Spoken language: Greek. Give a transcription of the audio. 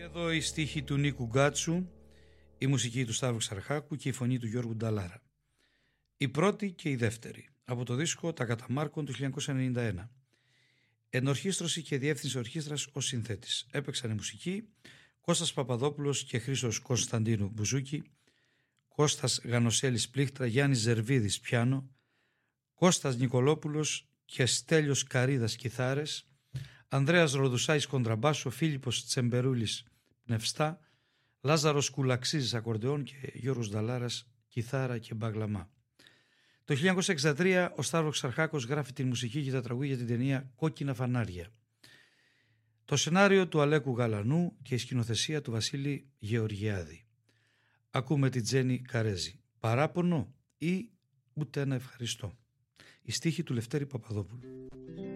Εδώ η στίχη του Νίκου Γκάτσου, η μουσική του Σταύρου Ξαρχάκου και η φωνή του Γιώργου Νταλάρα. Η πρώτη και η δεύτερη, από το δίσκο «Τα Καταμάρκων» του 1991. Ενορχήστρωση και διεύθυνση ορχήστρας ως συνθέτης. Έπαιξαν μουσική Κώστας Παπαδόπουλος και Χρήστος Κωνσταντίνου μπουζούκι, Κώστας Γανοσέλης πλήκτρα, Γιάννης Ζερβίδης πιάνο, Κώστας Νικολόπουλος και Στέλιος Καρίδας κιθάρες, Ανδρέας Ροδουσάης κοντραμπάσο, Φίλιππος Τσεμπερούλης πνευστά, Λάζαρος Κουλαξίζης ακορντεόν και Γιώργος Νταλάρας κιθάρα και μπαγλαμά. Το 1963 ο Σταύρος Ξαρχάκος γράφει τη μουσική και τα τραγούδια για την ταινία «Κόκκινα φανάρια». Το σενάριο του Αλέκου Γαλανού και η σκηνοθεσία του Βασίλη Γεωργιάδη. Ακούμε τη Τζέννη Καρέζη. Παράπονο ή ούτε ένα ευχαριστώ. Η στίχη του Λευτέρη Παπαδόπουλου.